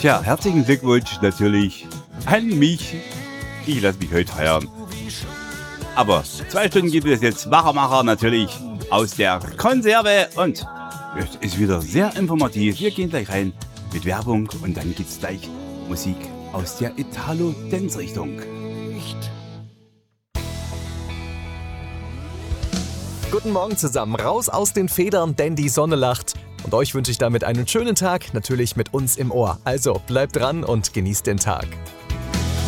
Tja, herzlichen Glückwunsch natürlich an mich. Ich lasse mich heute feiern. Aber 2 Stunden gibt es jetzt Macher natürlich aus der Konserve und es ist wieder sehr informativ. Wir gehen gleich rein mit Werbung und dann gibt es gleich Musik aus der Italo-Dance-Richtung. Guten Morgen zusammen, raus aus den Federn, denn die Sonne lacht. Und euch wünsche ich damit einen schönen Tag, natürlich mit uns im Ohr. Also bleibt dran und genießt den Tag.